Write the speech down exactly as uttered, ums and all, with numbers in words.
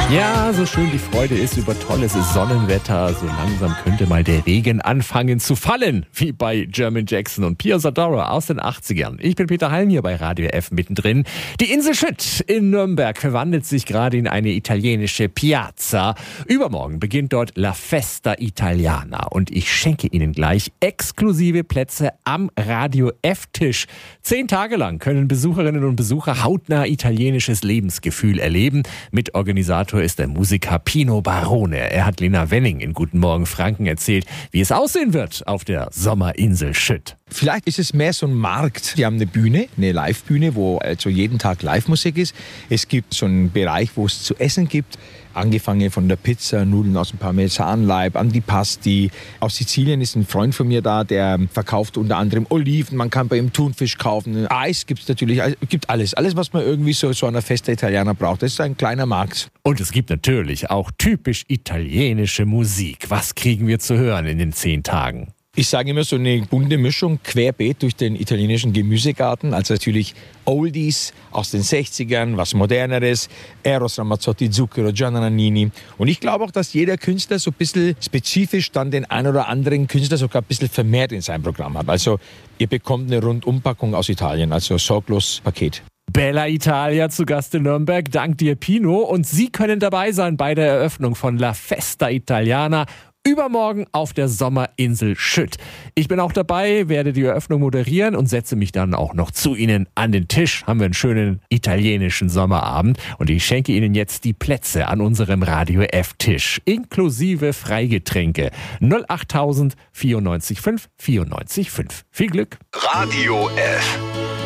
Ja, so schön die Freude ist über tolles Sonnenwetter, so langsam könnte mal der Regen anfangen zu fallen, wie bei Jermaine Jackson und Pia Zadora aus den achtzigern. Ich bin Peter Halm hier bei Radio F mittendrin. Die Insel Schütt in Nürnberg verwandelt sich gerade in eine italienische Piazza. Übermorgen beginnt dort La Festa Italiana und ich schenke Ihnen gleich exklusive Plätze am Radio F-Tisch. Zehn Tage lang können Besucherinnen und Besucher hautnah italienisches Lebensgefühl erleben. Mitorganisator ist der Musiker Pino Barone. Er hat Lena Wenning in Guten Morgen Franken erzählt, wie es aussehen wird auf der Sommerinsel Schütt. Vielleicht ist es mehr so ein Markt. Die haben eine Bühne, eine Live-Bühne, wo also jeden Tag Live-Musik ist. Es gibt so einen Bereich, wo es zu essen gibt. Angefangen von der Pizza, Nudeln aus dem Parmesanleib, Antipasti. Aus Sizilien ist ein Freund von mir da, der verkauft unter anderem Oliven. Man kann bei ihm Thunfisch kaufen. Eis gibt es natürlich, es gibt alles. Alles, was man irgendwie so, so an einer Festa Italiana braucht. Das ist ein kleiner Markt. Und es gibt natürlich auch typisch italienische Musik. Was kriegen wir zu hören in den zehn Tagen? Ich sage immer so eine bunte Mischung, querbeet durch den italienischen Gemüsegarten. Also natürlich Oldies aus den sechzigern, was Moderneres, Eros Ramazzotti, Zucchero, Gianna Nannini. Und ich glaube auch, dass jeder Künstler so ein bisschen spezifisch dann den ein oder anderen Künstler sogar ein bisschen vermehrt in seinem Programm hat. Also ihr bekommt eine Rundumpackung aus Italien, also sorglos Paket. Bella Italia zu Gast in Nürnberg, dank dir Pino. Und Sie können dabei sein bei der Eröffnung von La Festa Italiana. Übermorgen auf der Sommerinsel Schütt. Ich bin auch dabei, werde die Eröffnung moderieren und setze mich dann auch noch zu Ihnen an den Tisch. Haben wir einen schönen italienischen Sommerabend und ich schenke Ihnen jetzt die Plätze an unserem Radio F-Tisch, inklusive Freigetränke. null achttausend vierundneunzig fünf vierundneunzig fünf. Viel Glück! Radio F.